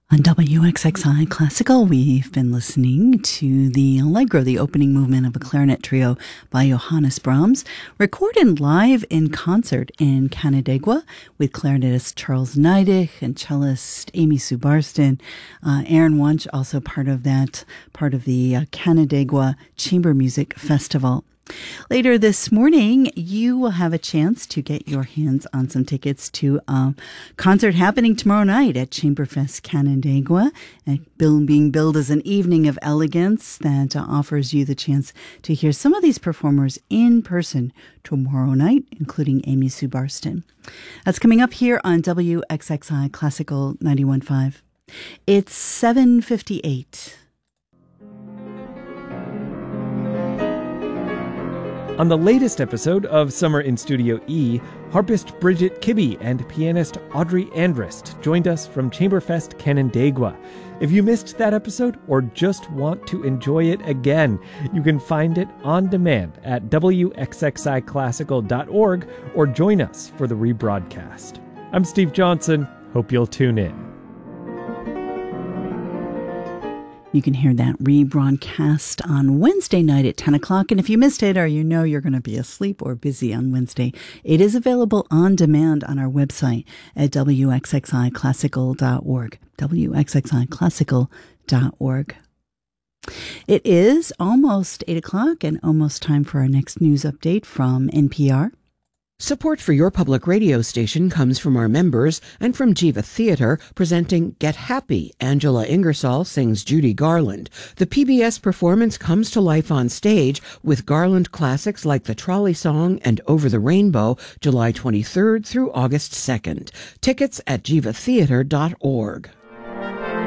On WXXI Classical, we've been listening to the Allegro, the opening movement of a clarinet trio by Johannes Brahms, recorded live in concert in Canandaigua with clarinetist Charles Neidig and cellist Amy Sue Barston. Aaron Wunsch, also part of the Canandaigua Chamber Music Festival. Later this morning, you will have a chance to get your hands on some tickets to a concert happening tomorrow night at Chamberfest Canandaigua, being billed as an evening of elegance that offers you the chance to hear some of these performers in person tomorrow night, including Amy Sue Barston. That's coming up here on WXXI Classical 91.5. It's 7:58. On the latest episode of Summer in Studio E, harpist Bridget Kibbe and pianist Audrey Andrist joined us from Chamberfest Canandaigua. If you missed that episode or just want to enjoy it again, you can find it on demand at wxxiclassical.org or join us for the rebroadcast. I'm Steve Johnson. Hope you'll tune in. You can hear that rebroadcast on Wednesday night at 10 o'clock. And if you missed it or you know you're going to be asleep or busy on Wednesday, it is available on demand on our website at wxxiclassical.org. wxxiclassical.org. It is almost 8 o'clock and almost time for our next news update from NPR. Support for your public radio station comes from our members and from Jiva Theater, presenting Get Happy. Angela Ingersoll sings Judy Garland. The PBS performance comes to life on stage with Garland classics like The Trolley Song and Over the Rainbow, July 23rd through August 2nd. Tickets at jivatheater.org.